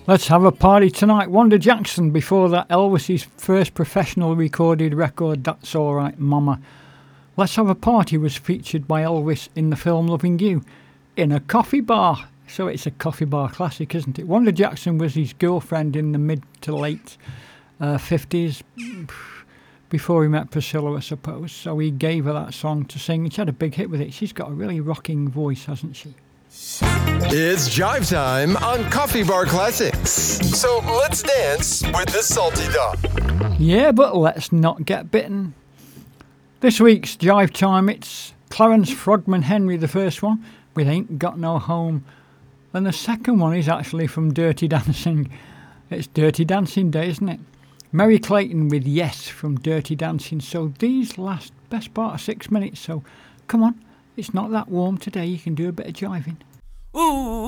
Let's have a party tonight. Wanda Jackson, before that Elvis's first professional recorded record, That's Alright Mama. Let's Have a Party was featured by Elvis in the film Loving You in a coffee bar. So it's a coffee bar classic, isn't it? Wanda Jackson was his girlfriend in the mid to late 50s, before he met Priscilla, I suppose. So he gave her that song to sing, and she had a big hit with it. She's got a really rocking voice, hasn't she? It's Jive Time on Coffee Bar Classics. So let's dance with the Salty Dog. Yeah, but let's not get bitten. This week's Jive Time, it's Clarence Frogman Henry, the first one, with Ain't Got No Home. And the second one is actually from Dirty Dancing. It's Dirty Dancing Day, isn't it? Mary Clayton with Yes from Dirty Dancing. So these last best part of 6 minutes. So come on, it's not that warm today. You can do a bit of jiving. Ooh.